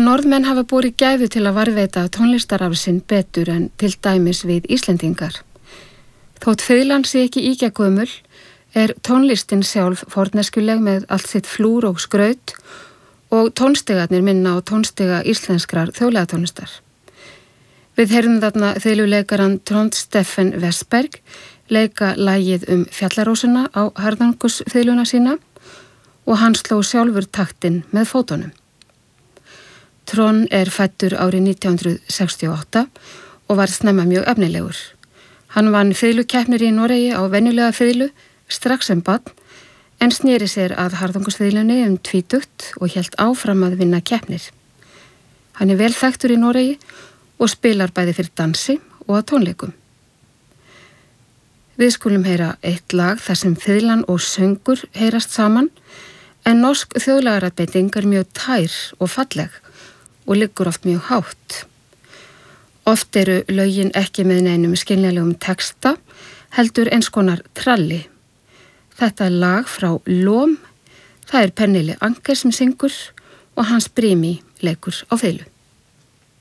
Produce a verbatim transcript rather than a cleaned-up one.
Norðmenn hafa borið gæfu til að varðveita tónlistararfinn betur en til dæmis við Íslendingar. Þótt fiðlan sé ekki ígegömul, er tónlistin sjálf forneskuleg með allt sitt flúr og skraut og tónstigarnir minna á tónstiga íslenskrar þjóðlegatónlistar. Við heyrðum þarna fiðluleikaran Trond Steffen Westberg leika lagið um fjallarósuna á harðangusfiðluna sína og hann sló sjálfur taktinn með fótunum. Trond er fæddur árið nítján hundruð sextíu og átta og var snemma mjög efnilegur. Hann vann fiðlukeppnir í Noregi á venjulega fiðlu strax sem barn en sneri sér að harðangusfiðlunni um tvítugt og hélt áfram að vinna keppnir. Hann er vel þekktur í Noregi og spilar bæði fyrir dansi og að tónleikum. Við skulum heyra eitt lag þar sem fiðlan og söngur heyrast saman en norsk þjóðlagaratbeiting er mjög tær og falleg og liggur oft mjög hátt. Oft eru lögin ekki með neinum skiljanlegum texta, heldur eins konar tralli. Þetta er lag frá Lóm, það er Pernille Anker sem syngur og Hans Brimi leikur á fiðlu.